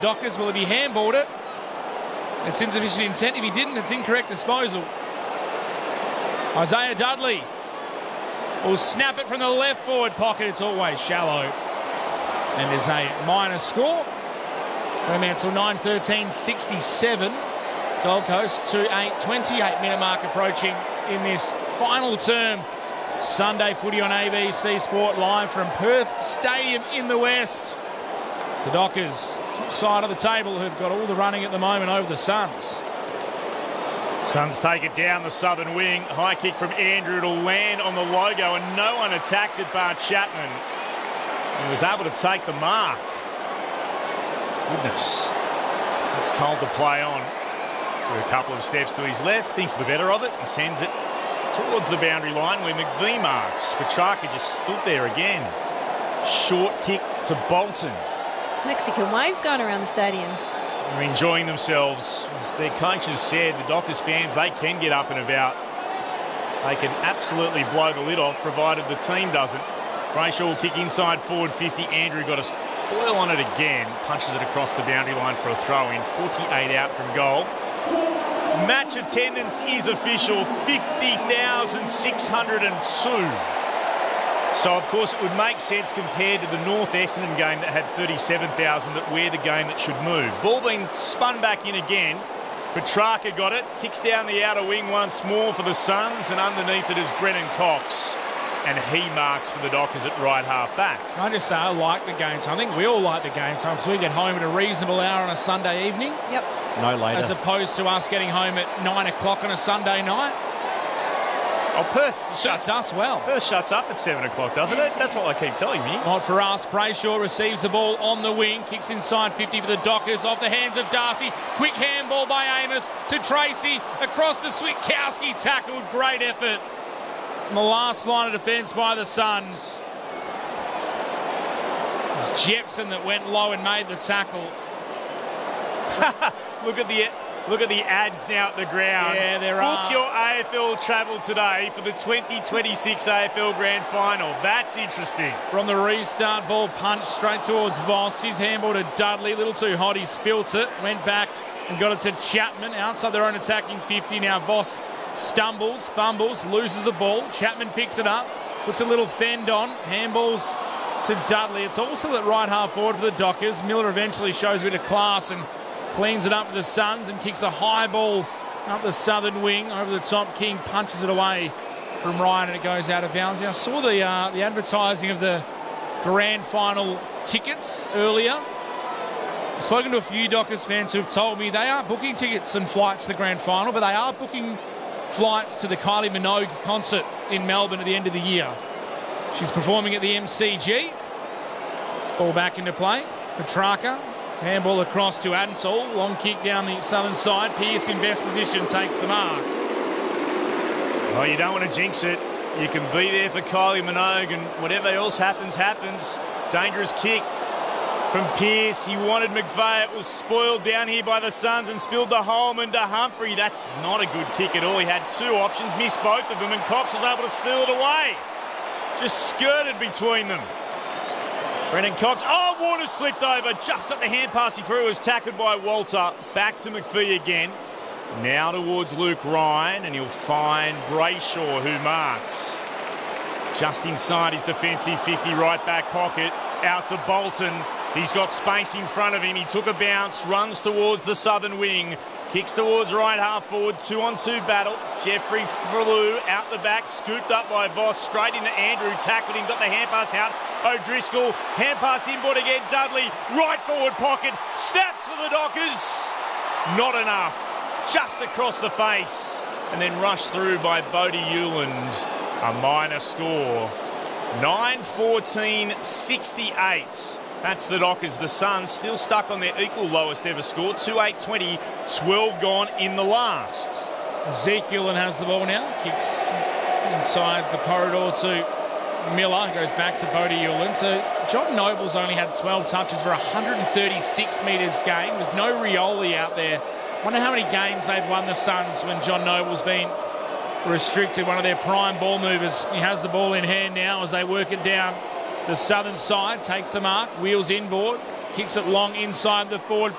Dockers, will he handballed it? It's insufficient intent. If he didn't, it's incorrect disposal. Isaiah Dudley will snap it from the left forward pocket. It's always shallow. And there's a minor score. Fremantle 9-13-67. Gold Coast 2-8, 28-minute mark approaching in this final term. Sunday footy on ABC Sport live from Perth Stadium in the West. It's the Dockers, top side of the table, who've got all the running at the moment over the Suns. Suns take it down the southern wing. High kick from Andrew. It'll land on the logo and no one attacked it bar Chapman. He was able to take the mark. Goodness. It's told to play on. Through a couple of steps to his left, thinks the better of it and sends it towards the boundary line where McVie marks. Petrarca just stood there again. Short kick to Bolton. Mexican waves going around the stadium. They're enjoying themselves. As their coaches said, the Dockers fans, they can get up and about. They can absolutely blow the lid off, provided the team doesn't. Brayshaw will kick inside forward 50. Andrew got a spoil on it again. Punches it across the boundary line for a throw-in. 48 out from goal. Match attendance is official. 50,602. So, of course, it would make sense compared to the North Essendon game that had 37,000 that we're the game that should move. Ball being spun back in again. Petrarca got it. Kicks down the outer wing once more for the Suns. And underneath it is Brennan Cox. And he marks for the Dockers at right half back. Can I just say, I like the game time. I think we all like the game time because we get home at a reasonable hour on a Sunday evening. Yep. No later. As opposed to us getting home at 9 o'clock on a Sunday night. Oh, Perth Shuts us well. Perth shuts up at 7 o'clock, doesn't it? That's what they keep telling me. Not for us. Brayshaw receives the ball on the wing. Kicks inside 50 for the Dockers. Off the hands of Darcy. Quick handball by Amos to Tracy. Across to Switkowski. Tackled. Great effort. And the last line of defence by the Suns. It was Jepson that went low and made the tackle. Look at the ads now at the ground. Yeah, there are. Book your AFL travel today for the 2026 AFL Grand Final. That's interesting. From the restart, ball punched straight towards Voss. His handball to Dudley. A little too hot. He spilt it. Went back and got it to Chapman. Outside their own attacking 50. Now Voss stumbles, fumbles, loses the ball. Chapman picks it up. Puts a little fend on. Handballs to Dudley. It's also at right half forward for the Dockers. Miller eventually shows a bit of class and cleans it up for the Suns and kicks a high ball up the southern wing over the top. King punches it away from Ryan and it goes out of bounds. Now, I saw the advertising of the grand final tickets earlier. I've spoken to a few Dockers fans who've told me they aren't booking tickets and flights to the grand final, but they are booking flights to the Kylie Minogue concert in Melbourne at the end of the year. She's performing at the MCG. Ball back into play. Petrarca. Handball across to Adensall. Long kick down the southern side. Pearce in best position takes the mark. Well, you don't want to jinx it. You can be there for Kylie Minogue and whatever else happens, happens. Dangerous kick from Pearce. He wanted McVeigh. It was spoiled down here by the Suns and spilled to Holman to Humphrey. That's not a good kick at all. He had two options, missed both of them, and Cox was able to steal it away. Just skirted between them. Brennan Cox. Oh, Warner slipped over. Just got the hand pass before it was tackled by Walter. Back to McVie again. Now towards Luke Ryan, and he'll find Brayshaw, who marks. Just inside his defensive 50 right back pocket. Out to Bolton. He's got space in front of him. He took a bounce, runs towards the southern wing. Kicks towards right half forward, 2-on-2 battle. Jeffrey flew out the back, scooped up by Voss, straight into Andrew, tackled him, got the hand pass out. O'Driscoll, hand pass inboard again, Dudley, right forward pocket, snaps for the Dockers. Not enough, just across the face. And then rushed through by Bodie Hewland. A minor score, 9-14-68. That's the Dockers. The Suns still stuck on their equal lowest ever score. 2-8-20, 12 gone in the last. Ezekiel has the ball now. Kicks inside the corridor to Miller. Goes back to Bodie Hewland. So John Noble's only had 12 touches for 136 metres game with no Rioli out there. Wonder how many games they've won, the Suns, when John Noble's been restricted. One of their prime ball movers. He has the ball in hand now as they work it down the southern side. Takes the mark. Wheels inboard. Kicks it long inside the forward